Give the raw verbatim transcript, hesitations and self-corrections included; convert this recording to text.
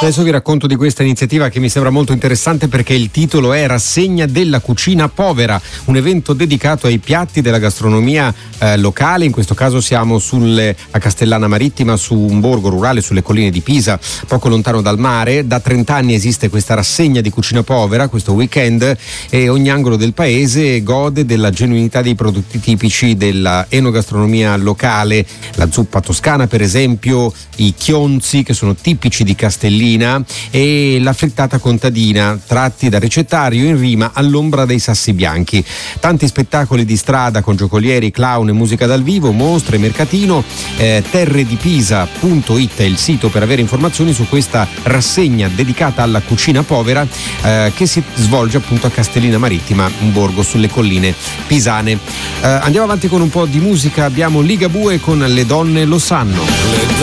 Adesso vi racconto di questa iniziativa che mi sembra molto interessante perché il titolo è Rassegna della cucina povera, un evento dedicato ai piatti della gastronomia eh, locale. In questo caso siamo sulle, a Castellana Marittima, su un borgo rurale sulle colline di Pisa, poco lontano dal mare. Da trenta anni esiste questa rassegna di cucina povera, questo weekend, e ogni angolo del paese gode della genuinità dei prodotti tipici della enogastronomia locale, la zuppa toscana per esempio, i chionzi che sono tipici di Castellina e la frittata contadina, tratti dal ricettario in rima all'ombra dei sassi bianchi. Tanti spettacoli di strada con giocolieri, clown e musica dal vivo, mostre, mercatino. eh, terredipisa punto it è il sito per avere informazioni su questa rassegna dedicata alla cucina povera eh, che si svolge appunto a Castellina Marittima, un borgo sulle colline pisane. Eh, andiamo avanti con un po' di musica, abbiamo Ligabue con Le donne lo sanno. Le